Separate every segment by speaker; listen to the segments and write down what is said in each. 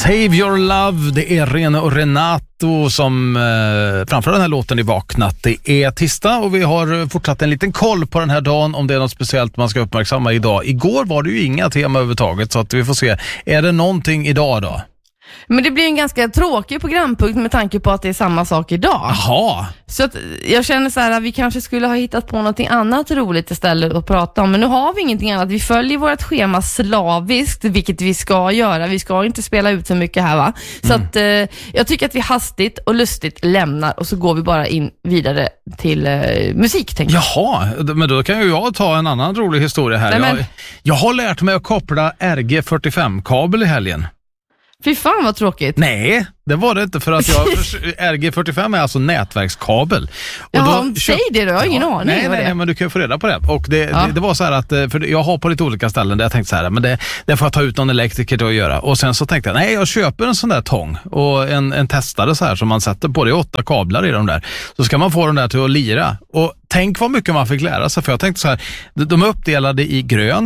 Speaker 1: Save Your Love, det är Rene och Renato som framför den här låten i Vaknat. Det är tisdag och vi har fortsatt en liten koll på den här dagen om det är något speciellt man ska uppmärksamma idag. Igår var det ju inga tema överhuvudtaget så att vi får se, är det någonting idag då?
Speaker 2: Men det blir en ganska tråkig programpunkt med tanke på att det är samma sak idag.
Speaker 1: Jaha.
Speaker 2: Så att jag känner så här att vi kanske skulle ha hittat på någonting annat roligt istället att prata om. Men nu har vi ingenting annat. Vi följer vårt schema slaviskt, vilket vi ska göra. Vi ska inte spela ut så mycket här, va? Så att jag tycker att vi hastigt och lustigt lämnar och så går vi bara in vidare till musik, tänker jag.
Speaker 1: Jaha, men då kan ju jag ta en annan rolig historia här.
Speaker 2: Nej,
Speaker 1: jag har lärt mig att koppla RG45-kabel i helgen.
Speaker 2: Fy fan vad tråkigt.
Speaker 1: Nej, det var det inte för att RG45 är alltså nätverkskabel. Och
Speaker 2: ja, säg det då, jag har ingen aning.
Speaker 1: Nej, men du kan ju få reda på det. Och det var så här att, för jag har på lite olika ställen där jag tänkte så här, men det får jag ta ut någon elektriker till att göra. Och sen så tänkte jag, nej, jag köper en sån där tång och en testare så här som man sätter på, det 8 kablar i de där. Så ska man få dem där till att lira. Och tänk vad mycket man fick lära sig, för jag tänkte så här, de är uppdelade i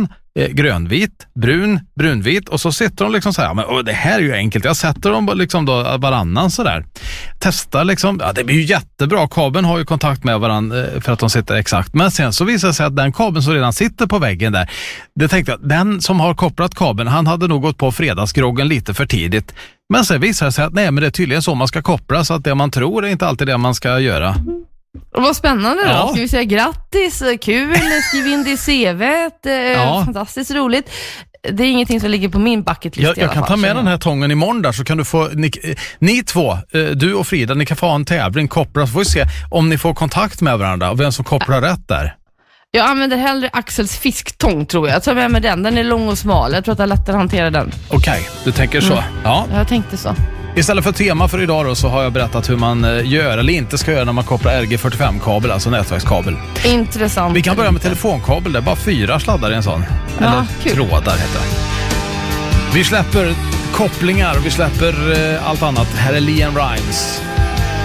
Speaker 1: grönvit, brunvit och så sitter de liksom så här, men det här är ju enkelt, jag sätter dem liksom då varannan så där. Testa liksom, ja, det blir ju jättebra, kabeln har ju kontakt med varandra för att de sitter exakt, men sen så visar det sig att den kabeln som redan sitter på väggen där, det tänkte jag, den som har kopplat kabeln, han hade nog gått på fredagsgroggen lite för tidigt, men sen visar det sig att nej, men det är tydligen så man ska koppla, så att det man tror är inte alltid det man ska göra.
Speaker 2: Och vad spännande då.
Speaker 1: Ja.
Speaker 2: Ska vi säga grattis, kul, skriv in det i CV:t, fantastiskt roligt. Det är ingenting som ligger på min bucketlist.
Speaker 1: Jag kan ta med den här tången imorgon där, så kan du få, ni två, du och Frida, ni kan få ha en tävling, koppla, så får vi se om ni får kontakt med varandra och vem som kopplar rätt där.
Speaker 2: Jag använder hellre Axels fisktång, tror jag. Jag tar med mig den är lång och smal, jag tror att det är lättare att hantera den.
Speaker 1: Okej, du tänker så. Ja.
Speaker 2: Jag tänkte så.
Speaker 1: Istället för tema för idag då, så har jag berättat hur man gör eller inte ska göra när man kopplar RG45-kabel, alltså nätverkskabel.
Speaker 2: Intressant.
Speaker 1: Vi kan börja med telefonkabel, det är bara 4 sladdar i en sån.
Speaker 2: Ja,
Speaker 1: eller
Speaker 2: kul.
Speaker 1: trådar heter det. Vi släpper kopplingar och vi släpper allt annat. Här är Leanne Rimes.